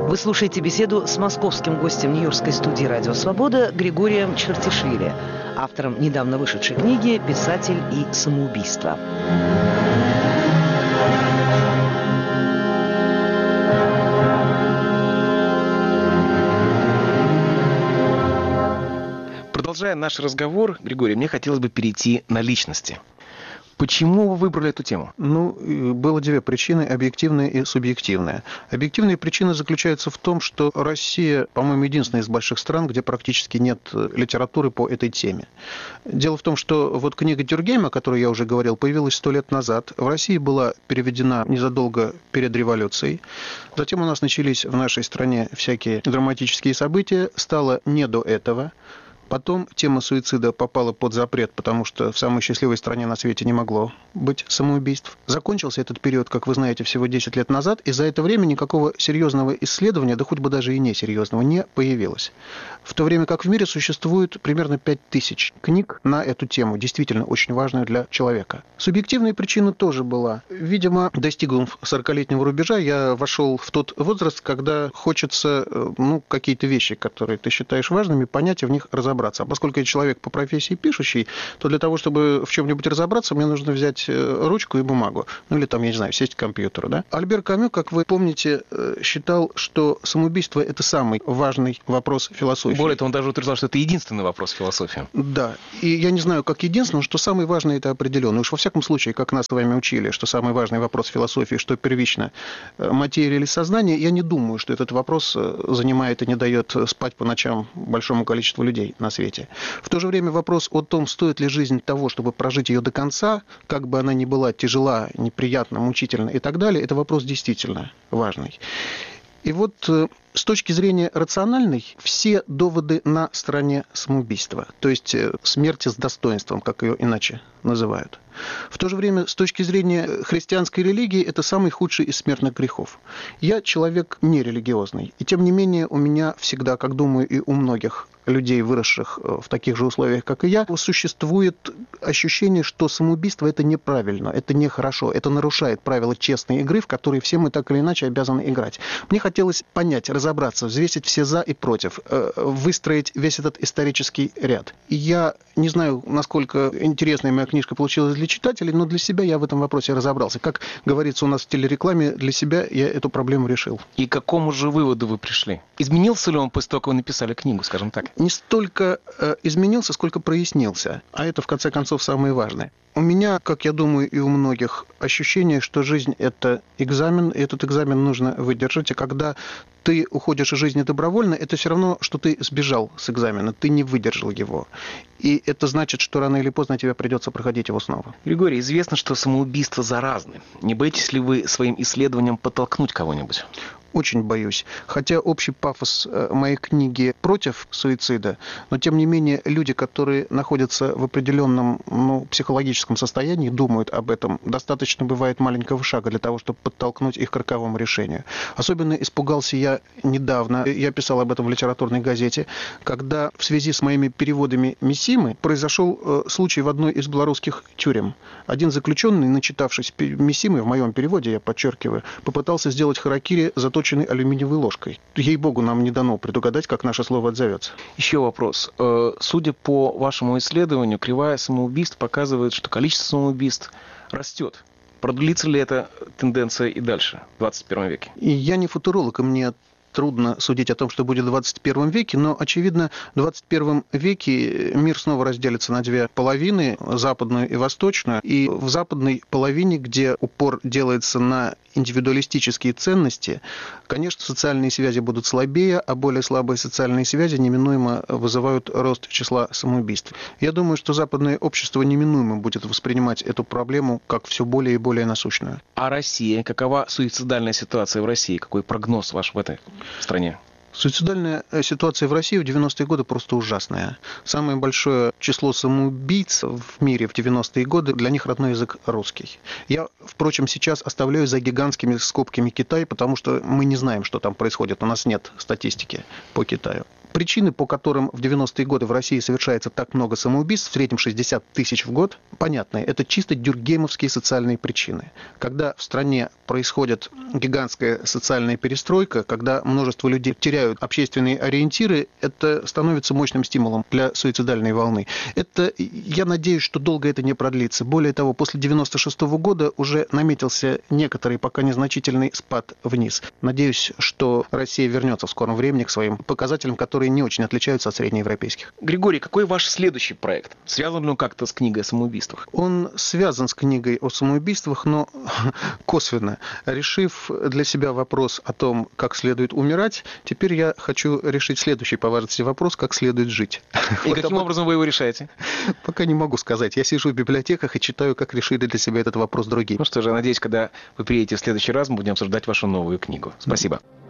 Вы слушаете беседу с московским гостем Нью-Йоркской студии «Радио Свобода» Григорием Чертишвили, автором недавно вышедшей книги «Писатель и самоубийство». Продолжая наш разговор, Григорий, мне хотелось бы перейти на личности. Почему вы выбрали эту тему? Было две причины, объективная и субъективная. Объективная причина заключается в том, что Россия, по-моему, единственная из больших стран, где практически нет литературы по этой теме. Дело в том, что вот книга Тюргейма, о которой я уже говорил, появилась 100 лет назад. В России была переведена незадолго перед революцией. Затем у нас начались в нашей стране всякие драматические события. Стало не до этого. Потом тема суицида попала под запрет, потому что в самой счастливой стране на свете не могло быть самоубийств. Закончился этот период, как вы знаете, всего 10 лет назад, и за это время никакого серьезного исследования, да хоть бы даже и несерьезного, не появилось. В то время как в мире существует примерно 5000 книг на эту тему, действительно очень важную для человека. Субъективная причина тоже была. Видимо, достигнув 40-летнего рубежа, я вошел в тот возраст, когда хочется какие-то вещи, которые ты считаешь важными, понять и в них разобраться. А поскольку я человек по профессии пишущий, то для того, чтобы в чем-нибудь разобраться, мне нужно взять ручку и бумагу. Или там, я не знаю, сесть к компьютеру. Да? Альбер Камю, как вы помните, считал, что самоубийство – это самый важный вопрос философии. Более того, он даже утверждал, что это единственный вопрос философии. Да. И я не знаю, как единственный, что самый важный – это определенно. Уж во всяком случае, как нас с вами учили, что самый важный вопрос философии, что первично материя или сознание, я не думаю, что этот вопрос занимает и не дает спать по ночам большому количеству людей на свете. В то же время вопрос о том, стоит ли жизнь того, чтобы прожить ее до конца, как бы она ни была тяжела, неприятна, мучительна и так далее, это вопрос действительно важный. И вот с точки зрения рациональной, все доводы на стороне самоубийства, то есть смерти с достоинством, как ее иначе называют. В то же время, с точки зрения христианской религии, это самый худший из смертных грехов. Я человек нерелигиозный, и тем не менее у меня всегда, как думаю, и у многих людей, выросших в таких же условиях, как и я, существует ощущение, что самоубийство – это неправильно, это нехорошо, это нарушает правила честной игры, в которые все мы так или иначе обязаны играть. Мне хотелось понять, разобраться, взвесить все «за» и «против», выстроить весь этот исторический ряд. И я не знаю, насколько интересная моя книжка получилась для читателей, но для себя я в этом вопросе разобрался. Как говорится у нас в телерекламе, для себя я эту проблему решил. И к какому же выводу вы пришли? Изменился ли он после того, как вы написали книгу, скажем так? Не столько изменился, сколько прояснился. А это, в конце концов, самое важное. У меня, как я думаю, и у многих, ощущение, что жизнь – это экзамен, и этот экзамен нужно выдержать. И когда ты уходишь из жизни добровольно, это все равно, что ты сбежал с экзамена, ты не выдержал его. И это значит, что рано или поздно тебе придется проходить его снова. Григорий, известно, что самоубийства заразны. Не боитесь ли вы своим исследованием подтолкнуть кого-нибудь? Очень боюсь. Хотя общий пафос моей книги против суицида, но тем не менее люди, которые находятся в определенном психологическом состоянии, думают об этом, достаточно бывает маленького шага для того, чтобы подтолкнуть их к роковому решению. Особенно испугался я недавно, я писал об этом в литературной газете, когда в связи с моими переводами Мисимы произошел случай в одной из белорусских тюрем. Один заключенный, начитавшись Мисимы, в моем переводе, я подчеркиваю, попытался сделать харакири заточенной алюминиевой ложкой. Ей-богу, нам не дано предугадать, как наше слово отзовется. Еще вопрос. Судя по вашему исследованию, кривая самоубийств показывает, что количество самоубийств растет. Продлится ли эта тенденция и дальше, в 21 веке? И я не футуролог, и мне трудно судить о том, что будет в 21 веке, но, очевидно, в 21 веке мир снова разделится на две половины, западную и восточную. И в западной половине, где упор делается на индивидуалистические ценности, конечно, социальные связи будут слабее, а более слабые социальные связи неминуемо вызывают рост числа самоубийств. Я думаю, что западное общество неминуемо будет воспринимать эту проблему как все более и более насущную. А Россия? Какова суицидальная ситуация в России? Какой прогноз ваш в этой стране? Суицидальная ситуация в России в 90-е годы просто ужасная. Самое большое число самоубийц в мире в 90-е годы, для них родной язык русский. Я, впрочем, сейчас оставляю за гигантскими скобками Китай, потому что мы не знаем, что там происходит. У нас нет статистики по Китаю. Причины, по которым в 90-е годы в России совершается так много самоубийств, в среднем 60 тысяч в год, понятные. Это чисто дюркгеймовские социальные причины. Когда в стране происходит гигантская социальная перестройка, когда множество людей теряют общественные ориентиры, это становится мощным стимулом для суицидальной волны. Я надеюсь, что долго это не продлится. Более того, после 96-го года уже наметился некоторый, пока незначительный спад вниз. Надеюсь, что Россия вернется в скором времени к своим показателям, которые не очень отличаются от среднеевропейских. Григорий, какой ваш следующий проект? Связан ли он как-то с книгой о самоубийствах? Он связан с книгой о самоубийствах, но косвенно. Решив для себя вопрос о том, как следует умирать, теперь я хочу решить следующий по важности вопрос, как следует жить. И каким образом вы его решаете? Пока не могу сказать. Я сижу в библиотеках и читаю, как решили для себя этот вопрос другие. Ну что же, я надеюсь, когда вы приедете в следующий раз, мы будем обсуждать вашу новую книгу. Спасибо.